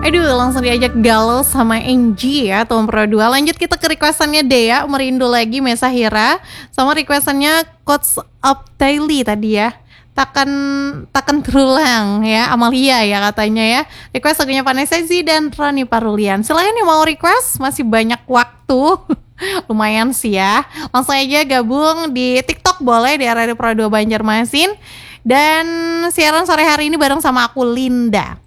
Aduh, langsung diajak galau sama Angie ya, Tom Pro 2. Lanjut kita ke requestannya Dea, Merindu Lagi, Mesa Hira. Sama requestannya Coach Up Daily tadi ya. Takkan takkan terulang ya, Amalia ya katanya ya. Request lagunya Vanessa Z dan Rani Parulian. Silahkan yang mau request, masih banyak waktu. Lumayan sih ya. Langsung aja gabung di TikTok boleh di Radio Pro 2 Banjarmasin. Dan siaran sore hari ini bareng sama aku Linda.